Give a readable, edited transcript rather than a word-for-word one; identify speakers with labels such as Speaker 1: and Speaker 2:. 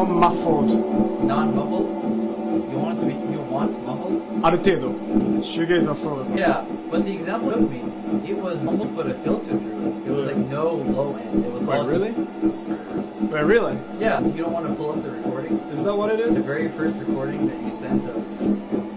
Speaker 1: non-muffled.
Speaker 2: Non-mumbled? You want mumbled?
Speaker 1: ある程度。シューゲイザーそうだから。
Speaker 2: Yeah, but the example you gave me, it was mumbled but a filter through it. It was like no low end. It was all
Speaker 1: Wait, really?
Speaker 2: just-
Speaker 1: Wait, really?
Speaker 2: Yeah, you don't want to pull up the recording?
Speaker 1: Is that what it is?
Speaker 2: The very first recording that you sent of